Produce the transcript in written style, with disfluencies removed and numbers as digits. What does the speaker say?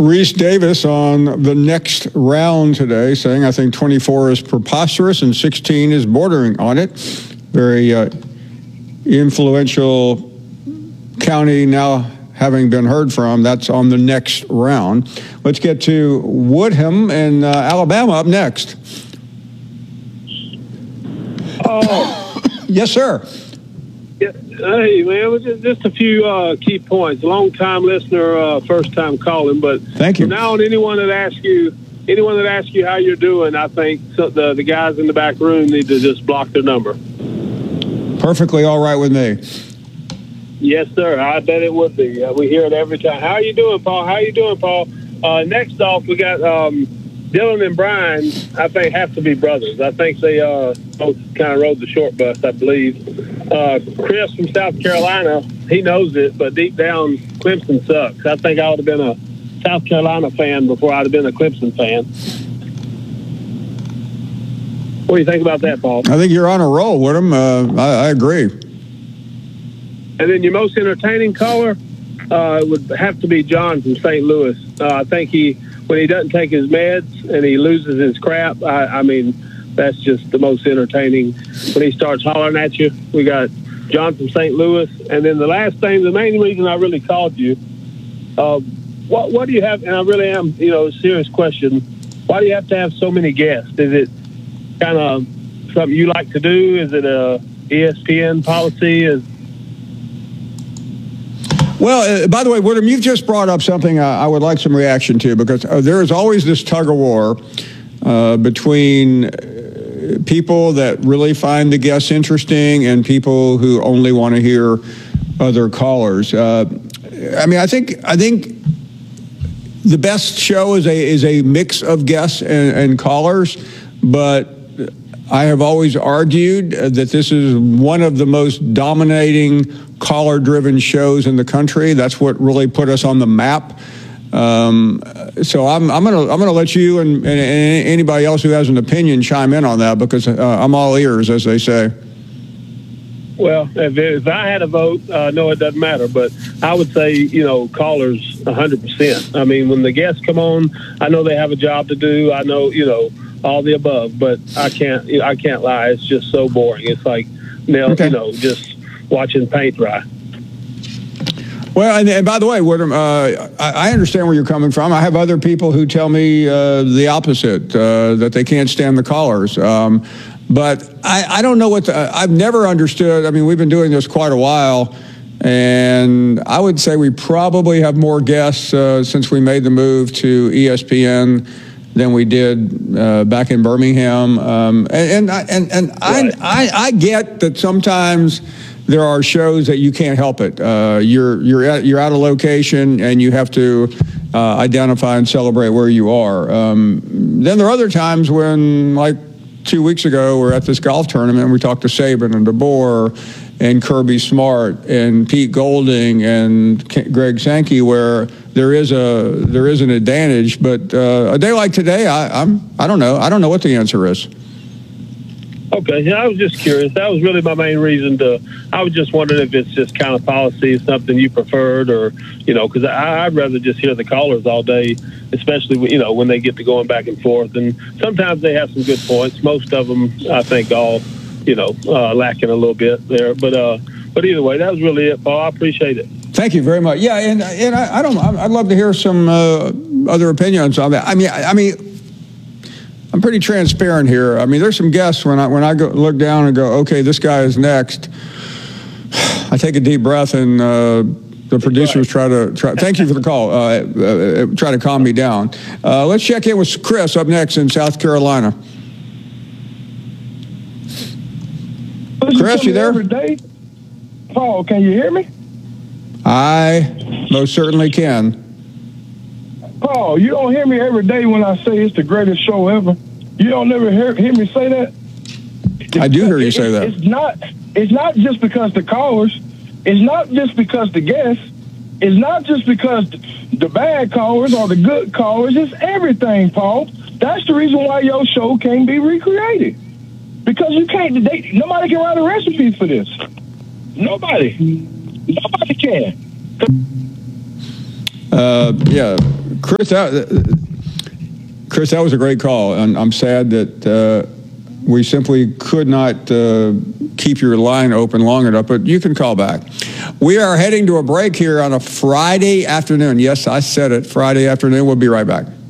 Reese Davis on the next round today, saying, I think 24 is preposterous and 16 is bordering on it. Very influential county now having been heard from. That's on the next round. Let's get to Woodham in Alabama up next. Yes, sir. Yeah, hey, man, just a few key points. Long-time listener, first-time calling, but thank you. From now on, anyone that asks you how you're doing, I think the guys in the back room need to just block their number. Perfectly all right with me. Yes, sir. I bet it would be. We hear it every time. How you doing, Paul? Next off, we got Dylan and Brian. I think have to be brothers. I think they both kind of rode the short bus, I believe. Chris from South Carolina, he knows it, but deep down, Clemson sucks. I think I would have been a South Carolina fan before I'd have been a Clemson fan. What do you think about that, Paul? I think you're on a roll, Woodham. I agree. And then your most entertaining caller would have to be John from St. Louis. I think when he doesn't take his meds and he loses his crap, I mean, that's just the most entertaining. When he starts hollering at you, we got John from St. Louis. And then the last thing, the main reason I really called you, what do you have, and I really am, a serious question, why do you have to have so many guests? Is it kind of something you like to do? Is it a ESPN policy? Well, by the way, Woodham, you've just brought up something I would like some reaction to, because there is always this tug of war between people that really find the guests interesting and people who only want to hear other callers. I think the best show is a mix of guests and callers, but I have always argued that this is one of the most dominating caller-driven shows in the country. That's what really put us on the map. So I'm gonna let you and anybody else who has an opinion chime in on that, because I'm all ears, as they say. Well, if I had a vote, no, it doesn't matter. But I would say, callers 100%. I mean, when the guests come on, I know they have a job to do. I know, all the above. But I can't lie. It's just so boring. It's like, just watching paint dry. Well, and by the way, Woodham, I understand where you're coming from. I have other people who tell me the opposite, that they can't stand the callers. But I don't know I've never understood. I mean, we've been doing this quite a while, and I would say we probably have more guests since we made the move to ESPN than we did back in Birmingham. I get that sometimes there are shows that you can't help it. You're out of location and you have to identify and celebrate where you are. Then there are other times when, like 2 weeks ago, we're at this golf tournament and we talked to Saban and DeBoer and Kirby Smart and Pete Golding and Greg Sankey, where there is an advantage. But a day like today, I don't know. I don't know what the answer is. Okay, yeah, I was just curious. That was really my main reason I was just wondering if it's just kind of policy, something you preferred, or, because I'd rather just hear the callers all day, especially, when they get to going back and forth. And sometimes they have some good points. Most of them, I think, all, lacking a little bit there. But either way, that was really it, Paul. I appreciate it. Thank you very much. Yeah, and I'd love to hear some other opinions on that. I mean, I'm pretty transparent here. I mean, there's some guests when I go look down and go, okay, this guy is next. I take a deep breath and the producers try. Thank you for the call. Try to calm me down. Let's check in with Chris up next in South Carolina. Chris, you there? Every day? Paul, can you hear me? I most certainly can. Paul, you don't hear me every day when I say it's the greatest show ever. You don't never hear me say that? I do hear you say that. It's not just because the callers. It's not just because the guests. It's not just because the bad callers or the good callers. It's everything, Paul. That's the reason why your show can't be recreated. Because you can't. Nobody can write a recipe for this. Nobody can. Yeah. Chris, that was a great call, and I'm sad that we simply could not keep your line open long enough, but you can call back. We are heading to a break here on a Friday afternoon. Yes, I said it, Friday afternoon. We'll be right back.